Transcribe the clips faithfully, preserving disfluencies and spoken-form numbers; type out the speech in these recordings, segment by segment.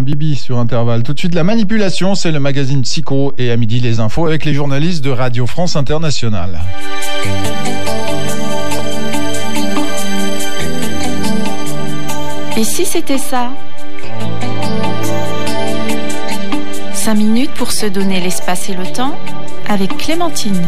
hein, Bibi sur Intervalle. Tout de suite, la manipulation, c'est le magazine Psycho, et à midi, les infos avec les journalistes de Radio France Internationale. Et si c'était ça ? Cinq minutes pour se donner l'espace et le temps avec Clémentine.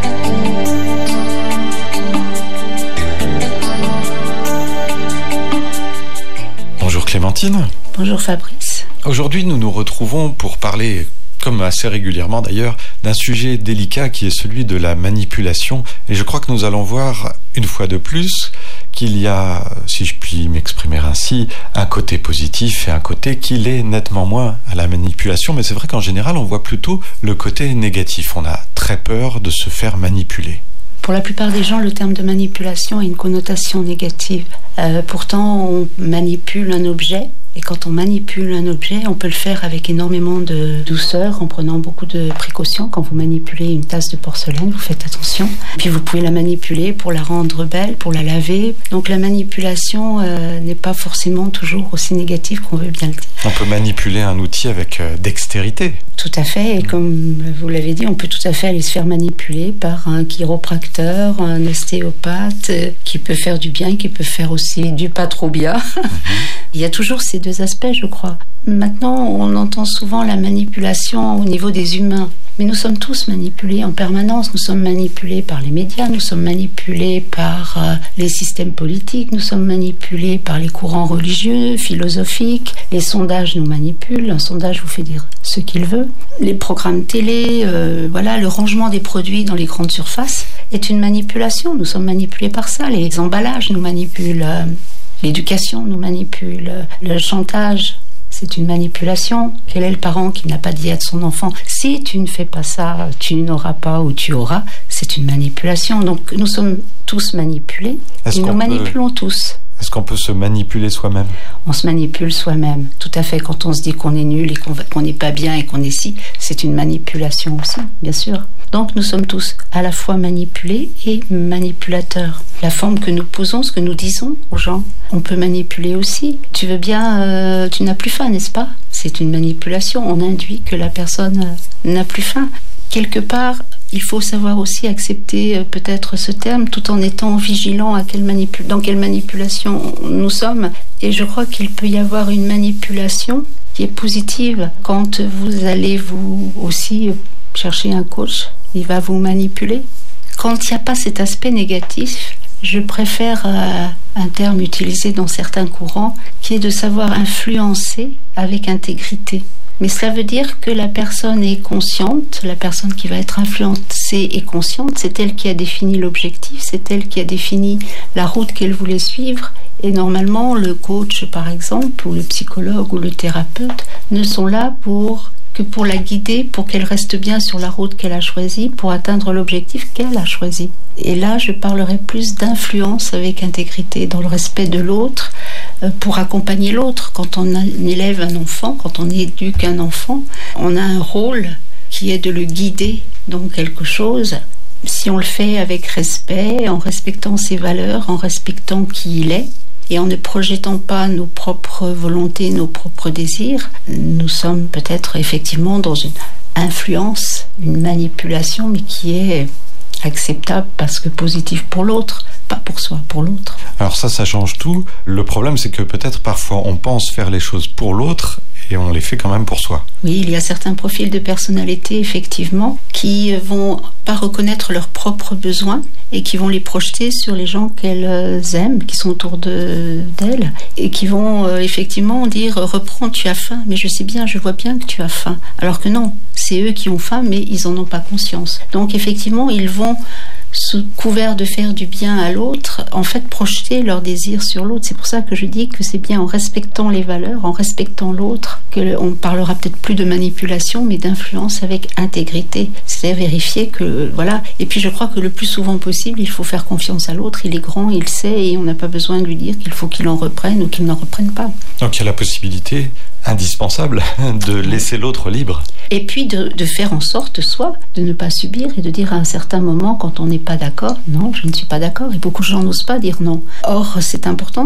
Bonjour Clémentine. Bonjour Fabrice. Aujourd'hui, nous nous retrouvons pour parler, comme assez régulièrement d'ailleurs, d'un sujet délicat qui est celui de la manipulation. Et je crois que nous allons voir, une fois de plus, qu'il y a, si je puis m'exprimer ainsi, un côté positif et un côté qui l'est nettement moins à la manipulation. Mais c'est vrai qu'en général, on voit plutôt le côté négatif. On a très peur de se faire manipuler. Pour la plupart des gens, le terme de manipulation a une connotation négative. Euh, pourtant, on manipule un objet. Et quand on manipule un objet, on peut le faire avec énormément de douceur, en prenant beaucoup de précautions. Quand vous manipulez une tasse de porcelaine, vous faites attention. Puis vous pouvez la manipuler pour la rendre belle, pour la laver. Donc la manipulation euh, n'est pas forcément toujours aussi négative qu'on veut bien le dire. On peut manipuler un outil avec euh, dextérité. Tout à fait. Et comme vous l'avez dit, on peut tout à fait aller se faire manipuler par un chiropracteur, un ostéopathe, euh, qui peut faire du bien, qui peut faire aussi du pas trop bien. Mm-hmm. Il y a toujours ces deux aspects, je crois. Maintenant, on entend souvent la manipulation au niveau des humains. Mais nous sommes tous manipulés en permanence. Nous sommes manipulés par les médias, nous sommes manipulés par euh, les systèmes politiques, nous sommes manipulés par les courants religieux, philosophiques. Les sondages nous manipulent. Un sondage vous fait dire ce qu'il veut. Les programmes télé, euh, voilà, le rangement des produits dans les grandes surfaces est une manipulation. Nous sommes manipulés par ça. Les emballages nous manipulent. Euh, L'éducation nous manipule, le chantage, c'est une manipulation. Quel est le parent qui n'a pas dit à son enfant « si tu ne fais pas ça, tu n'auras pas ou tu auras », c'est une manipulation. Donc nous sommes tous manipulés et nous manipulons tous. Est-ce qu'on peut se manipuler soi-même ? On se manipule soi-même, tout à fait. Quand on se dit qu'on est nul et qu'on qu'on n'est pas bien et qu'on est si, c'est une manipulation aussi, bien sûr. Donc nous sommes tous à la fois manipulés et manipulateurs. La forme que nous posons, ce que nous disons aux gens, on peut manipuler aussi. Tu veux bien, euh, tu n'as plus faim, n'est-ce pas ? C'est une manipulation. On induit que la personne euh, n'a plus faim. Quelque part, il faut savoir aussi accepter euh, peut-être ce terme tout en étant vigilant à quelle manipul- dans quelle manipulation nous sommes. Et je crois qu'il peut y avoir une manipulation qui est positive quand vous allez vous aussi chercher un coach. Il va vous manipuler. Quand il n'y a pas cet aspect négatif, je préfère euh, un terme utilisé dans certains courants qui est de savoir influencer avec intégrité. Mais cela veut dire que la personne est consciente, la personne qui va être influencée est consciente, c'est elle qui a défini l'objectif, c'est elle qui a défini la route qu'elle voulait suivre. Et normalement, le coach, par exemple, ou le psychologue ou le thérapeute ne sont là pour... que pour la guider, pour qu'elle reste bien sur la route qu'elle a choisie, pour atteindre l'objectif qu'elle a choisi. Et là, je parlerai plus d'influence avec intégrité, dans le respect de l'autre, euh, pour accompagner l'autre. Quand on élève un enfant, quand on éduque un enfant, on a un rôle qui est de le guider dans quelque chose. Si on le fait avec respect, en respectant ses valeurs, en respectant qui il est, et en ne projetant pas nos propres volontés, nos propres désirs, nous sommes peut-être effectivement dans une influence, une manipulation, mais qui est acceptable parce que positive pour l'autre, pas pour soi, pour l'autre. Alors ça, ça change tout. Le problème, c'est que peut-être parfois on pense faire les choses pour l'autre et on les fait quand même pour soi. Oui, il y a certains profils de personnalité, effectivement, qui vont pas reconnaître leurs propres besoins et qui vont les projeter sur les gens qu'elles aiment, qui sont autour de, d'elles, et qui vont euh, effectivement dire « reprends, tu as faim ». Mais je sais bien, je vois bien que tu as faim. Alors que non, c'est eux qui ont faim, mais ils n'en ont pas conscience. Donc effectivement, ils vont, sous couvert de faire du bien à l'autre, en fait projeter leurs désirs sur l'autre. C'est pour ça que je dis que c'est bien en respectant les valeurs, en respectant l'autre, qu'on parlera peut-être plus de manipulation, mais d'influence avec intégrité. C'est-à-dire vérifier que, voilà. Et puis je crois que le plus souvent possible, il faut faire confiance à l'autre. Il est grand, il sait, et on n'a pas besoin de lui dire qu'il faut qu'il en reprenne ou qu'il n'en reprenne pas. Donc il y a la possibilité indispensable de laisser l'autre libre. Et puis de, de faire en sorte, soit, de ne pas subir et de dire à un certain moment, quand on n'est pas d'accord, non, je ne suis pas d'accord. Et beaucoup de gens n'osent pas dire non. Or, c'est important